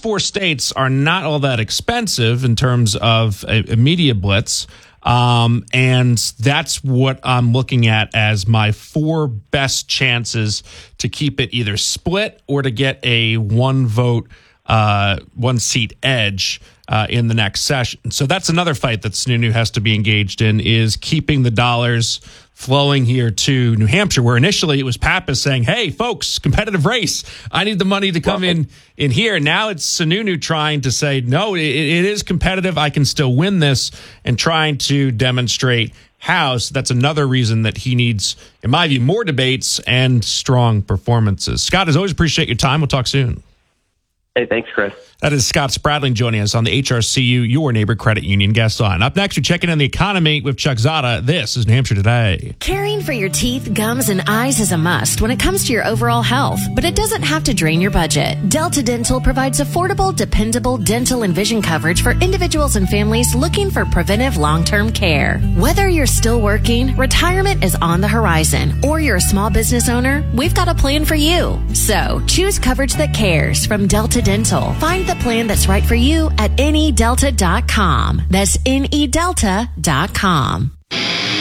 four states are not all that expensive in terms of a media blitz. And that's what I'm looking at as my four best chances to keep it either split or to get a one seat edge in the next session. So that's another fight that Sununu has to be engaged in, is keeping the dollars flowing here to New Hampshire, where initially it was Pappas saying, hey, folks, competitive race. I need the money to come in here. Now it's Sununu trying to say, no, it is competitive. I can still win this, and trying to demonstrate how. So that's another reason that he needs, in my view, more debates and strong performances. Scott, as always, appreciate your time. We'll talk soon. Hey, thanks, Chris. That is Scott Spradling joining us on the HRCU, Your Neighbor Credit Union guest line. Up next, we're checking on the economy with Chuck Zada. This is New Hampshire Today. Caring for your teeth, gums, and eyes is a must when it comes to your overall health, but it doesn't have to drain your budget. Delta Dental provides affordable, dependable dental and vision coverage for individuals and families looking for preventive long-term care. Whether you're still working, retirement is on the horizon, or you're a small business owner, we've got a plan for you. So choose coverage that cares from Delta Dental. Find the plan that's right for you at NEDelta.com. That's NEDelta.com.